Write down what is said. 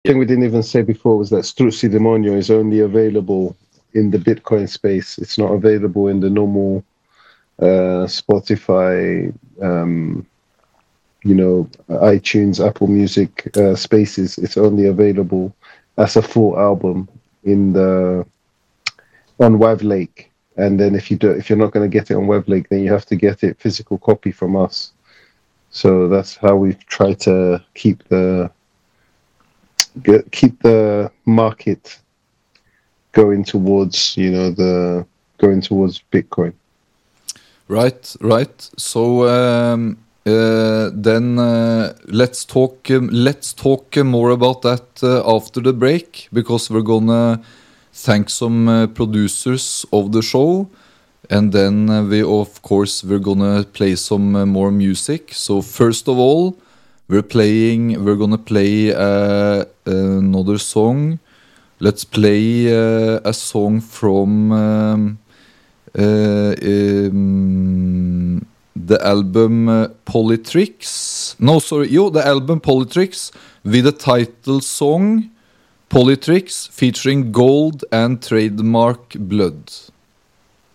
thing we didn't even say before was that Struzzi Demonio is only available in the Bitcoin space. It's not available in the normal Spotify, iTunes, Apple Music spaces. It's only available as a full album on Wavlake. And then if you're not going to get it on Wavlake, then you have to get it physical copy from us. So that's how we try to keep the market going towards Bitcoin. Right. So then let's talk more about that after the break, because we're gonna thank some producers of the show, and then we're gonna play some more music. So first of all, we're gonna play another song. Let's play a song from the album Polytrix. The album Polytrix with the title song Polytrix featuring Gold and Trademark Blood.